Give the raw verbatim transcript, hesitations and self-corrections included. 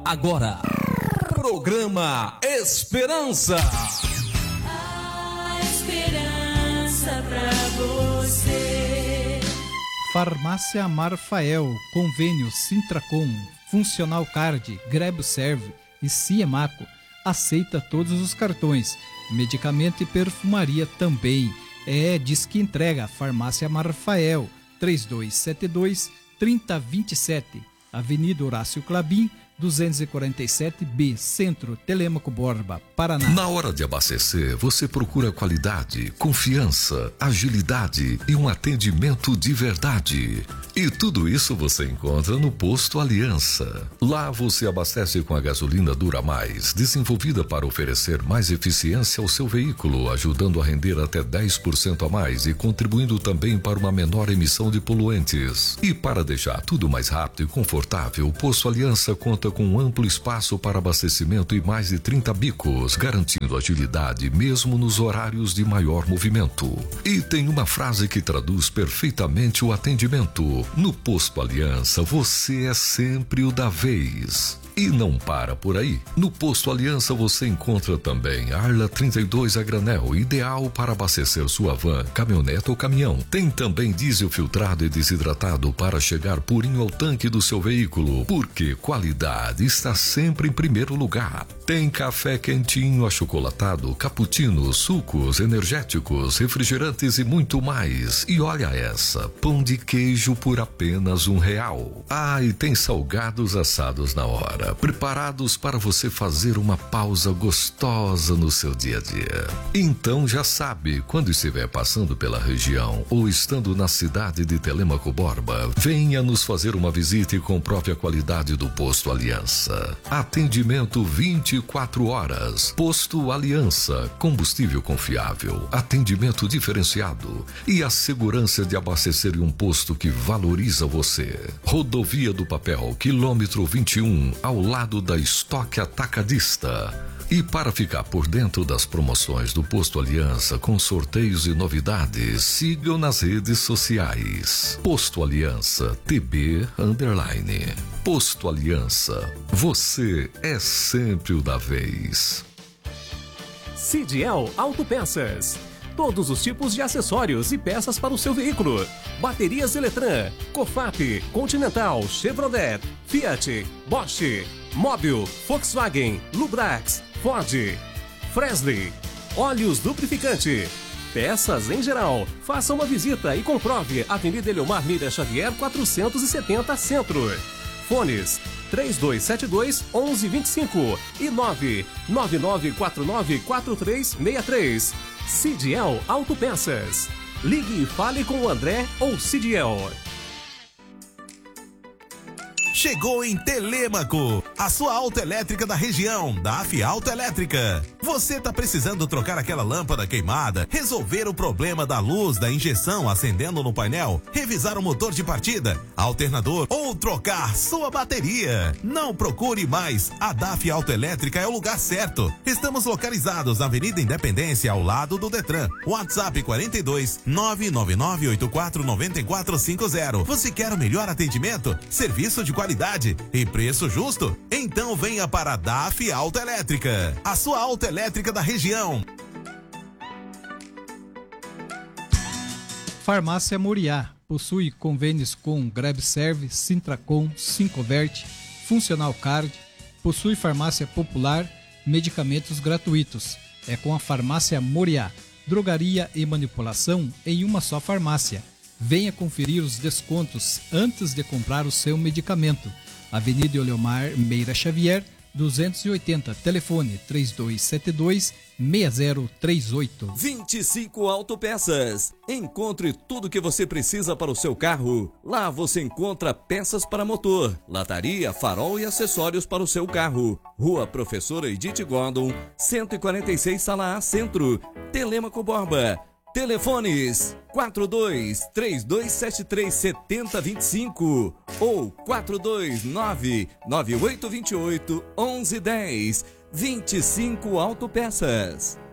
agora, programa Esperança. A esperança pra você. Farmácia Marfael, convênio Sintracom, Funcional Card, GrebServe e Ciemaco. Aceita todos os cartões. Medicamento e perfumaria também. É, diz que entrega. Farmácia Marfael, três dois sete dois, três zero dois sete. Avenida Horácio Clabim, duzentos e quarenta e sete B, Centro, Telêmaco Borba, Paraná. Na hora de abastecer, você procura qualidade, confiança, agilidade e um atendimento de verdade. E tudo isso você encontra no Posto Aliança. Lá você abastece com a gasolina Dura Mais, desenvolvida para oferecer mais eficiência ao seu veículo, ajudando a render até dez por cento a mais e contribuindo também para uma menor emissão de poluentes. E para deixar tudo mais rápido e confortável, o Posto Aliança conta com um amplo espaço para abastecimento e mais de trinta bicos, garantindo agilidade mesmo nos horários de maior movimento. E tem uma frase que traduz perfeitamente o atendimento: no Posto Aliança, você é sempre o da vez. E não para por aí. No Posto Aliança você encontra também Arla trinta e dois a granel, ideal para abastecer sua van, caminhonete ou caminhão. Tem também diesel filtrado e desidratado para chegar purinho ao tanque do seu veículo, porque qualidade está sempre em primeiro lugar. Tem café quentinho, achocolatado, cappuccino, sucos, energéticos, refrigerantes e muito mais. E olha essa, pão de queijo por apenas um real. Ah, e tem salgados assados na hora, preparados para você fazer uma pausa gostosa no seu dia a dia. Então já sabe, quando estiver passando pela região ou estando na cidade de Telêmaco Borba, venha nos fazer uma visita e comprove a qualidade do Posto Aliança. Atendimento vinte e quatro horas. Posto Aliança, combustível confiável, atendimento diferenciado e a segurança de abastecer em um posto que valoriza você. Rodovia do Papel, quilômetro vinte e um, ao lado da Estoque Atacadista. E para ficar por dentro das promoções do Posto Aliança com sorteios e novidades, sigam nas redes sociais. Posto Aliança T B underline. Posto Aliança, você é sempre o da vez. Cidiel Autopeças. Todos os tipos de acessórios e peças para o seu veículo. Baterias Eletran, Cofap, Continental, Chevrolet, Fiat, Bosch, Mobil, Volkswagen, Lubrax, Ford, Fresnel, óleos lubrificante, peças em geral. Faça uma visita e comprove. Avenida Eleomar Mira Xavier, quatrocentos e setenta, Centro. Fones três dois sete dois, onze vinte e cinco e nove nove nove quatro nove quatro três seis três. Cidiel Autopeças. Ligue e fale com o André ou Cidiel. Chegou em Telêmaco, a sua autoelétrica da região, da Afi Autoelétrica. Você tá precisando trocar aquela lâmpada queimada, resolver o problema da luz da injeção acendendo no painel, revisar o motor de partida, alternador ou trocar sua bateria? Não procure mais, a D A F Autoelétrica é o lugar certo. Estamos localizados na Avenida Independência, ao lado do Detran. WhatsApp quarenta e dois, nove nove nove oito quatro nove quatro cinco zero. Você quer o melhor atendimento, serviço de qualidade e preço justo? Então venha para a D A F Autoelétrica, a sua autoelétrica da região. Farmácia Moriá possui convênios com GrebServe, Sintracom, Sincovert, Funcional Card, possui farmácia popular, medicamentos gratuitos. É com a Farmácia Moriá, drogaria e manipulação em uma só farmácia. Venha conferir os descontos antes de comprar o seu medicamento. Avenida Eleomar Meira Xavier, duzentos e oitenta, telefone três dois sete dois, seis zero três oito. vinte e cinco Autopeças. Encontre tudo o que você precisa para o seu carro. Lá você encontra peças para motor, lataria, farol e acessórios para o seu carro. Rua Professora Edith Gordon, cento e quarenta e seis, Sala A, Centro, Telêmaco Borba. Telefones quatro dois três dois sete três sete zero dois cinco ou quatro dois nove nove oito dois oito um um um zero. vinte e cinco Autopeças.